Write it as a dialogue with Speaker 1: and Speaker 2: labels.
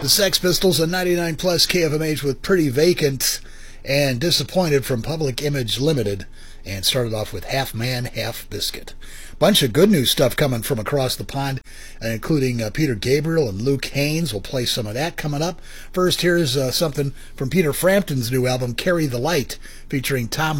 Speaker 1: The Sex Pistols on 99 plus KFMH with Pretty Vacant and Disappointed from Public Image Limited, and started off with Half Man, Half Biscuit. Bunch of good new stuff coming from across the pond, including Peter Gabriel and Luke Haynes. We'll play some of that coming up. First, here's something from Peter Frampton's new album, Carry the Light, featuring Tom